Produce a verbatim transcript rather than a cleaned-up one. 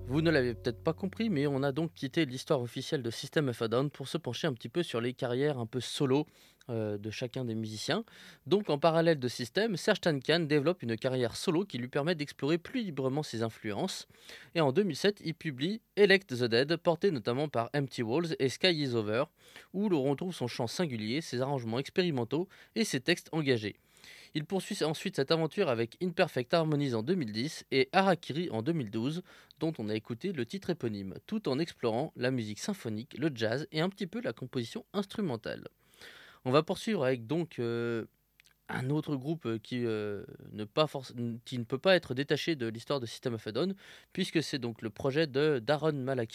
Vous ne l'avez peut-être pas compris, mais on a donc quitté l'histoire officielle de System of a Down pour se pencher un petit peu sur les carrières un peu solo euh, de chacun des musiciens. Donc en parallèle de System, Serj Tankian développe une carrière solo qui lui permet d'explorer plus librement ses influences. Et en deux mille sept, il publie Elect the Dead, porté notamment par Empty Walls et Sky is Over, où l'on retrouve son chant singulier, ses arrangements expérimentaux et ses textes engagés. Il poursuit ensuite cette aventure avec Imperfect Harmonies en deux mille dix et Harakiri en deux mille douze, dont on a écouté le titre éponyme, tout en explorant la musique symphonique, le jazz et un petit peu la composition instrumentale. On va poursuivre avec donc euh, un autre groupe euh, qui, euh, ne pas forc- qui ne peut pas être détaché de l'histoire de System of a Down, puisque c'est donc le projet de Daron Malakian,